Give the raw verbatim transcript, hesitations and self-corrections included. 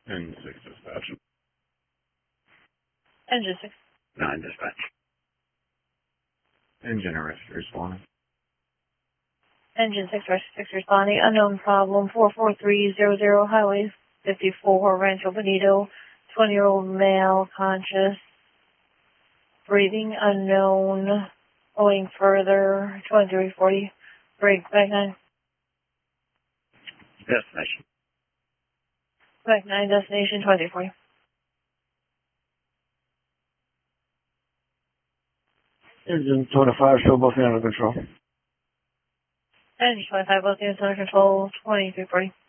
Engine six dispatch. Engine six. nine dispatch. Engine arrest responding. Engine six, Rush six responding. Unknown problem four four three zero zero Highway fifty-four, Rancho Bonito. twenty-year-old male, conscious. Breathing unknown. Going further. twenty-three forty. Break back nine. Destination. Back nine, destination twenty-three forty. Engine twenty-five, show both under control. Engine twenty-five, both units under control, twenty-three forty.